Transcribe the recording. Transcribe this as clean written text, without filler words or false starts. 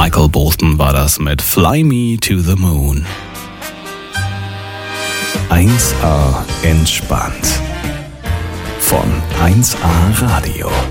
Michael Bolton war das mit Fly Me to the Moon. 1A entspannt. Von 1A Radio.